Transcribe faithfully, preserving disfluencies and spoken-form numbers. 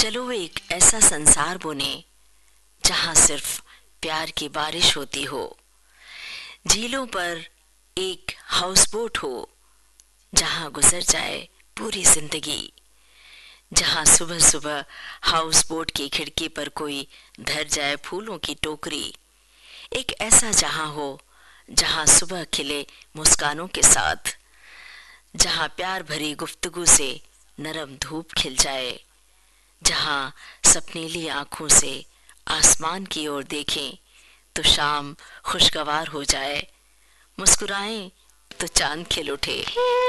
चलो एक ऐसा संसार बुने जहां सिर्फ प्यार की बारिश होती हो, झीलों पर एक हाउस बोट हो जहां गुजर जाए पूरी जिंदगी, जहां सुबह सुबह हाउस बोट की खिड़की पर कोई धर जाए फूलों की टोकरी। एक ऐसा जहां हो जहां सुबह खिले मुस्कानों के साथ, जहां प्यार भरी गुफ्तगू से नरम धूप खिल जाए, जहां सपनीली आंखों से आसमान की ओर देखें तो शाम खुशगवार हो जाए, मुस्कुराएं तो चांद खिल उठे।